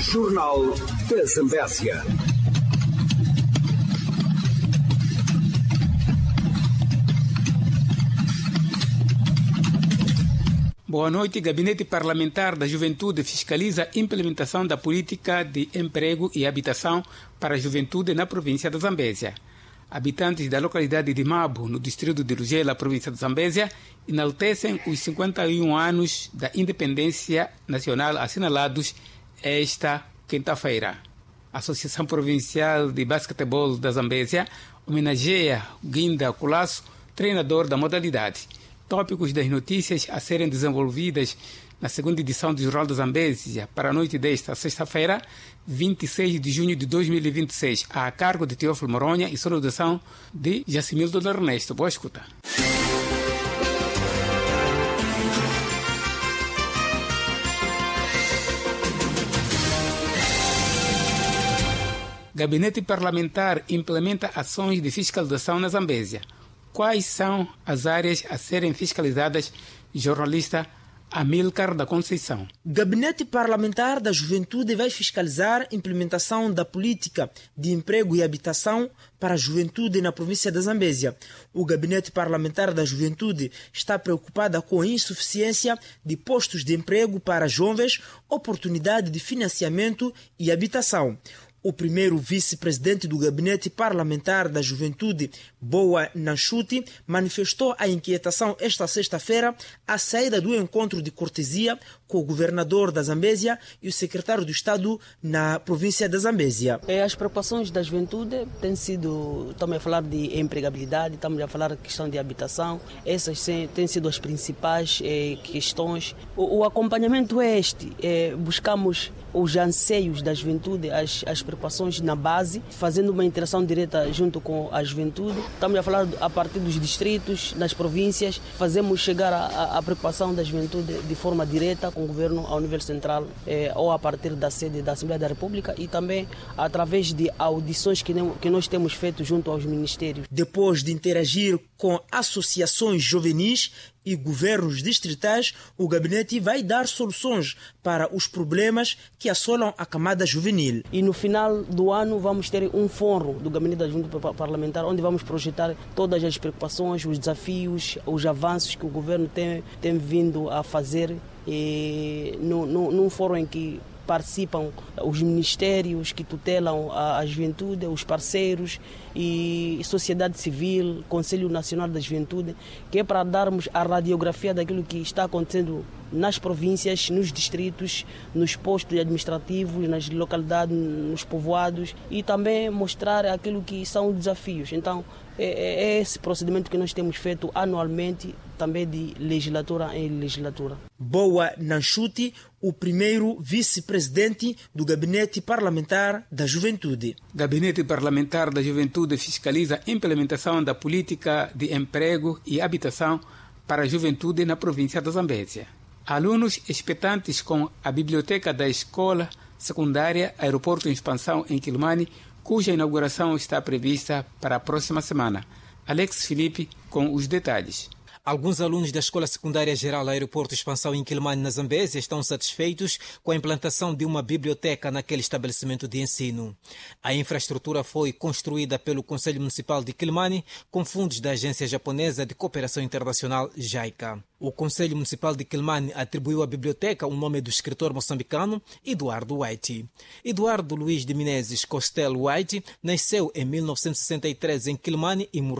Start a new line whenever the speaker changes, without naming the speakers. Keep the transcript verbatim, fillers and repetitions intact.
Jornal da Zambésia.
Boa noite. Gabinete Parlamentar da Juventude fiscaliza a implementação da política de emprego e habitação para a juventude na província da Zambésia. Habitantes da localidade de Mabo, no distrito de Lugela, província de Zambésia, enaltecem os cinquenta e um anos da independência nacional assinalados esta quinta-feira. A Associação Provincial de Basquetebol da Zambésia homenageia Guinda Colasso, treinador da modalidade. Tópicos das notícias a serem desenvolvidas na segunda edição do Jornal da Zambésia para a noite desta sexta-feira, vinte e seis de junho de dois mil e vinte e seis, a cargo de Teófilo Moronha e sonoridade de Jacimildo Ernesto. Boa escuta. Gabinete Parlamentar implementa ações de fiscalização na Zambésia. Quais são as áreas a serem fiscalizadas? Jornalista Amílcar da Conceição.
Gabinete Parlamentar da Juventude vai fiscalizar a implementação da política de emprego e habitação para a juventude na província da Zambésia. O Gabinete Parlamentar da Juventude está preocupado com a insuficiência de postos de emprego para jovens, oportunidade de financiamento e habitação. O primeiro vice-presidente do Gabinete Parlamentar da Juventude, Boa Nanchuti, manifestou a inquietação esta sexta-feira à saída do encontro de cortesia com o governador da Zambésia e o secretário de Estado na província da Zambésia.
As preocupações da juventude têm sido, estamos a falar de empregabilidade, estamos a falar de questão de habitação, essas têm sido as principais eh, questões. O, o acompanhamento é este, eh, buscamos os anseios da juventude, as, as preocupações na base, fazendo uma interação direta junto com a juventude. Estamos a falar a partir dos distritos, das províncias, fazemos chegar a, a, a preocupação da juventude de forma direta com o governo ao nível central eh, ou a partir da sede da Assembleia da República e também através de audições que, nem, que nós temos feito junto aos ministérios.
Depois de interagir com associações juvenis e governos distritais, o gabinete vai dar soluções para os problemas que assolam a camada juvenil.
E no final do ano vamos ter um fórum do Gabinete da Junta Parlamentar, onde vamos projetar todas as preocupações, os desafios, os avanços que o governo tem, tem vindo a fazer e no, no, num fórum em que participam os ministérios que tutelam a, a juventude, os parceiros e sociedade civil, Conselho Nacional da Juventude, que é para darmos a radiografia daquilo que está acontecendo nas províncias, nos distritos, nos postos administrativos, nas localidades, nos povoados e também mostrar aquilo que são os desafios. Então, é, é esse procedimento que nós temos feito anualmente, também de legislatura em legislatura.
Boa Nanchuti, o primeiro vice-presidente do Gabinete Parlamentar da Juventude.
Gabinete Parlamentar da Juventude fiscaliza a implementação da política de emprego e habitação para a juventude na província da Zambésia. Alunos expectantes com a biblioteca da Escola Secundária Aeroporto em Expansão em Quilimane, cuja inauguração está prevista para a próxima semana. Alex Felipe com os detalhes.
Alguns alunos da Escola Secundária Geral Aeroporto Expansão em Quilimane, na Zambésia, estão satisfeitos com a implantação de uma biblioteca naquele estabelecimento de ensino. A infraestrutura foi construída pelo Conselho Municipal de Quilimane com fundos da Agência Japonesa de Cooperação Internacional, JICA. O Conselho Municipal de Quilimane atribuiu à biblioteca o nome do escritor moçambicano Eduardo White. Eduardo Luiz de Menezes Costello White nasceu em mil novecentos e sessenta e três em Quilimane e morreu